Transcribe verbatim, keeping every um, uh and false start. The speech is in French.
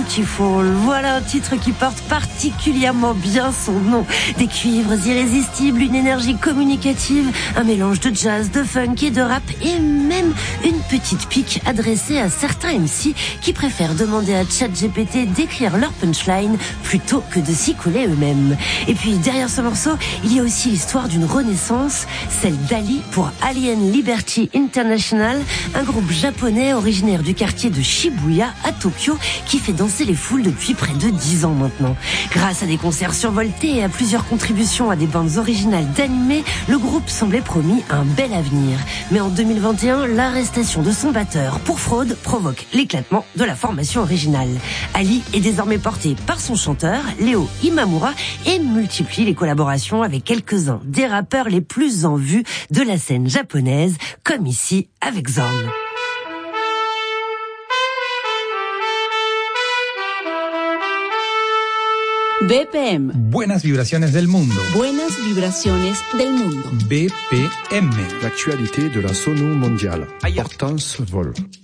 Beautiful. Voilà un titre qui porte particulièrement bien son nom. Des cuivres irrésistibles, une énergie communicative, un mélange de jazz, de funk et de rap et même une petite pique adressée à certains M C qui préfèrent demander à ChatGPT d'écrire leur punchline plutôt que de s'y coller eux-mêmes. Et puis derrière ce morceau, il y a aussi l'histoire d'une renaissance, celle d'Ali pour Alien Liberty International, un groupe japonais originaire du quartier de Shibuya à Tokyo qui fait danser les foules depuis près de dix ans maintenant. Grâce à des concerts survoltés et à plusieurs contributions à des bandes originales d'animés, le groupe semblait promis un bel avenir. Mais en deux mille vingt et un, l'arrestation de son batteur pour fraude provoque l'éclatement de la formation originale. Ali est désormais porté par son chanteur, Léo Imamura, et multiplie les collaborations avec quelques-uns des rappeurs les plus en vue de la scène japonaise, comme ici avec Zorn. B P M. Buenas vibraciones del mundo. Buenas vibraciones del mundo. B P M. L'actualité de la sono mondiale. Hortense Vol.